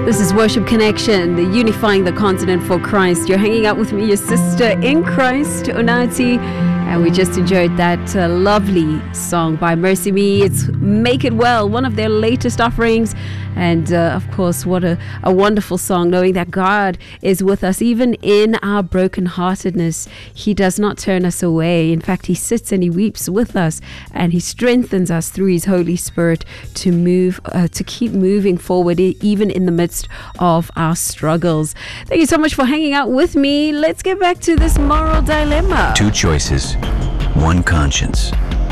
This is Worship Connection, the unifying the continent for Christ. You're hanging out with me, your sister in Christ, Unati, and we just enjoyed that lovely song by Mercy Me. It's Make It Well, one of their latest offerings. And of course, what a wonderful song, knowing that God is with us even in our brokenheartedness. He does not turn us away. In fact, He sits and He weeps with us, and He strengthens us through His Holy Spirit to move, to keep moving forward, even in the midst of our struggles. Thank you so much for hanging out with me. Let's get back to this moral dilemma. Two choices, one conscience.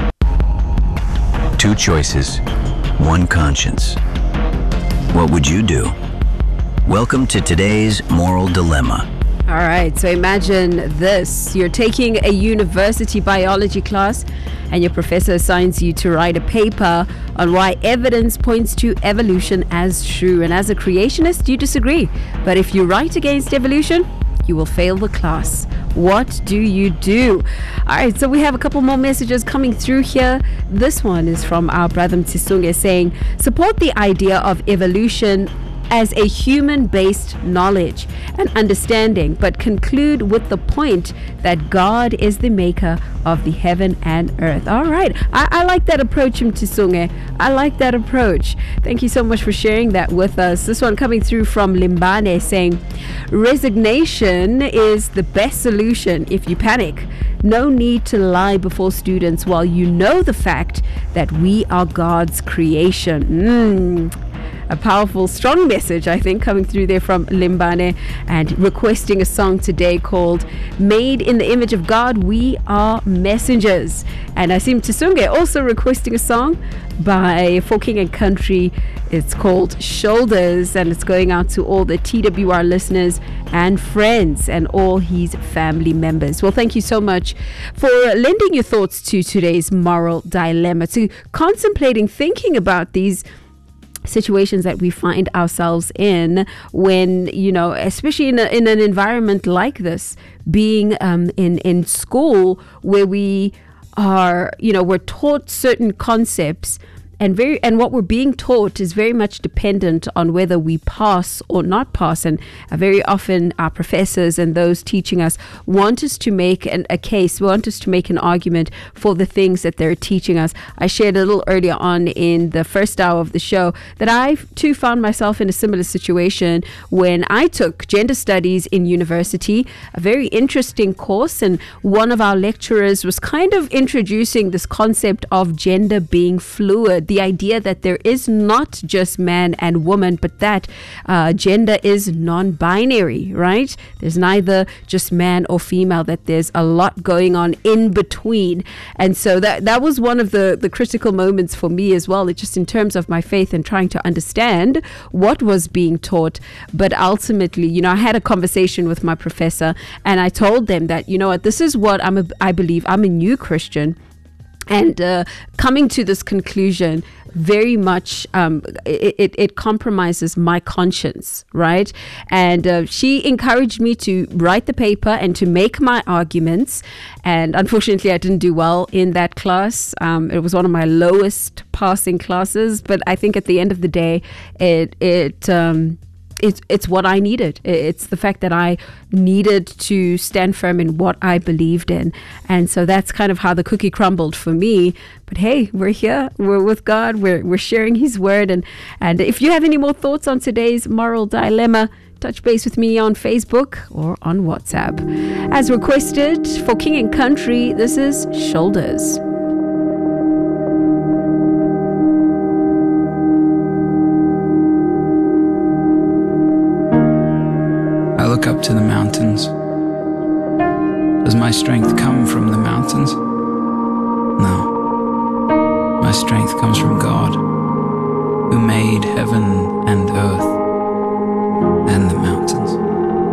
Two choices, one conscience. What would you do? Welcome to today's moral dilemma. All right, so imagine this. You're taking a university biology class and your professor assigns you to write a paper on why evidence points to evolution as true. And as a creationist, you disagree. But if you write against evolution, you will fail the class. What do you do? All right, so we have a couple more messages coming through here. This one is from our brother Mtisunge saying, support the idea of evolution as a human-based knowledge and understanding, but conclude with the point that God is the maker of the heaven and earth. All right, I like that approach, Mtisunge. I like that approach. Thank you so much for sharing that with us. This one coming through from Limbane saying, resignation is the best solution if you panic. No need to lie before students while you know the fact that we are God's creation. A powerful, strong message, I think, coming through there from Limbane, and requesting a song today called Made in the Image of God, We Are Messengers. And I see Mtisunge also requesting a song by For King and Country. It's called Shoulders, and it's going out to all the TWR listeners and friends and all his family members. Well, thank you so much for lending your thoughts to today's moral dilemma, to contemplating, thinking about these situations that we find ourselves in when, you know, especially in an environment like this, being in school where we are, you know, we're taught certain concepts, and what we're being taught is very much dependent on whether we pass or not pass. And very often our professors and those teaching us want us to make a case, want us to make an argument for the things that they're teaching us. I shared a little earlier on in the first hour of the show that I too found myself in a similar situation when I took gender studies in university, a very interesting course, and one of our lecturers was kind of introducing this concept of gender being fluid. The idea that there is not just man and woman, but that gender is non-binary, right? There's neither just man or female, that there's a lot going on in between. And so that was one of the critical moments for me as well, just in terms of my faith and trying to understand what was being taught. But ultimately, you know, I had a conversation with my professor and I told them that, you know what, this is what I believe. I'm a new Christian. And coming to this conclusion very much, it compromises my conscience, right? And she encouraged me to write the paper and to make my arguments. And unfortunately, I didn't do well in that class. It was one of my lowest passing classes. But I think at the end of the day, it's what I needed. It's the fact that I needed to stand firm in what I believed in. And so that's kind of how the cookie crumbled for me. But hey, we're here. We're with God. We're sharing His word. And if you have any more thoughts on today's moral dilemma, touch base with me on Facebook or on WhatsApp. As requested, for King and Country, this is Shoulders. I look up to the mountains. Does my strength come from the mountains? No. My strength comes from God, who made heaven and earth and the mountains.